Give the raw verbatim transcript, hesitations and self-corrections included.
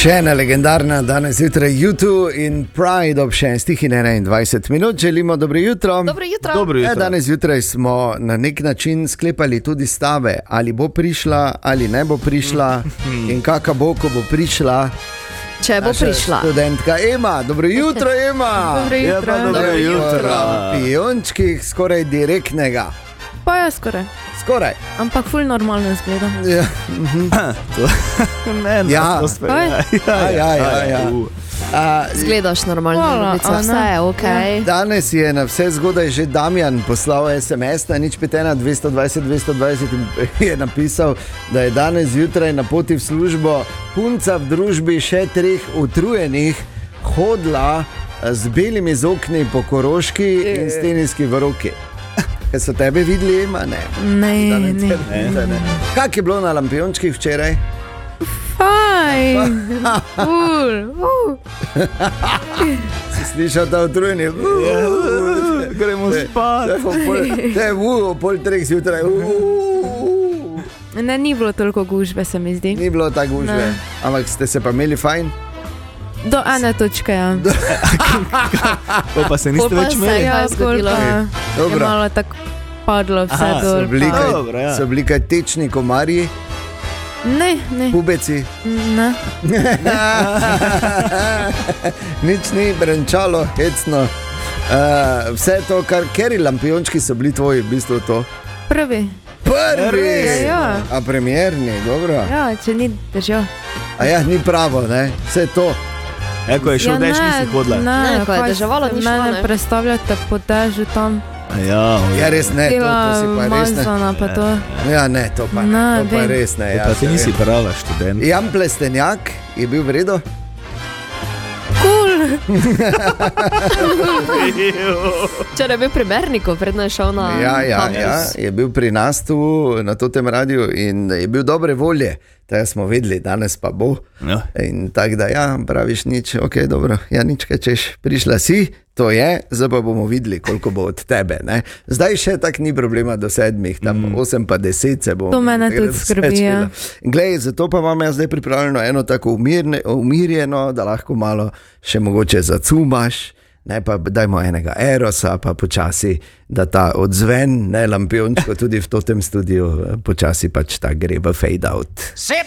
Še ena legendarna danes jutraj YouTube in Pride ob šestih in enaindvajset minut. Želimo dobro jutro. Dobro jutro. Dobro jutro. Ja, danes jutraj smo na nek način sklepali tudi stave, ali bo prišla ali ne bo prišla in kakva bo, ko bo prišla. Če bo Naša prišla. študentka Ema. Dobro jutro, Ema. Dobro Ja, jutro. pa dobro Dobro jutro. jutro. Pijončkih skoraj direktnega. Pa ja, skoraj. Skoraj. Ampak ful normalno izgleda. Ja, Ne, ne, Ja. to spet- Kaj? ja, ja, ja, ja. u. A, Zgledaš normalno, Hvala, ljubica, a ne? vse je okej. danes je na vse zgodaj že Damjan poslal es em es na nič pet ena dvesto dvajset dvesto dvajset in je napisal, da je danes zjutraj na poti v službo punca v družbi še treh utrujenih hodila z belimi zokni po Koroški in s teniski v roki. Kaj so tebe videli, Ema? Ne. Ne, Da ne, ne. ne, ne. Kak je bilo na Lampiončkih včeraj? Faj, ful, uh. Si slišal ta utrujeni? Gremo spat. To je v pol treh zjutraj. Ne, ni bilo toliko gužve, se mi zdi. Ni bilo tako gužve, Ne. ampak ste se pa imeli fajn. Do ene točke, ja. To pa se niste Pol pa več se imeli. je- Ja, je pol zgodilo? pa je Dobro. malo tako padlo vse Aha, dol. So bili pa- kaj, Dobro, ja. so bili kaj tečni komarji, Ne, ne, pubeci. ne. Nič ni brenčalo, hecno. Uh, vse to, kar keri Lampiončki so bili tvoji, v bistvu to. Prvi. Prvi! Ja, ja. A premierni, dobro. Ja, če ni držal. A ja, ni pravo, ne? Vse to. Ja, ko je šel dež, nisi hodila. Ne, Ne, ko je kaj deževalo, se ni šla, Mene ne. predstavljate po dežju tam. Ja, Ja, res ne, to, to Bila si pa res ne. mazana, pa to. Ja, ne, to pa, Ne, to pa vem. res ne. Ja, pa ti se nisi vem. prava študent. Jan Plestenjak je bil v redu. Kul. Če ne bi primernikov, predno je šel na Ja, ja, kampus. ja, je bil pri nas tu na tem radiju in je bil dobre volje. Tega smo vedeli, danes pa bo. Ja. In tako da, ja, praviš nič, ok, dobro, ja, nič kaj češ, prišla si, to je, zdaj pa bomo videli, koliko bo od tebe. Ne? Zdaj še tako ni problema do sedmih, tam mm. osem pa deset se bo. To mene tudi skrbi, ja. Glej, zato pa imam jaz zdaj pripravljeno eno tako umirne, umirjeno, da lahko malo še mogoče zacumaš. Ne, pa dajmo enega Erosa, pa počasi, da ta odzven, ne Lampiončko, tudi v tem studiu, počasi pač ta gre v fade out.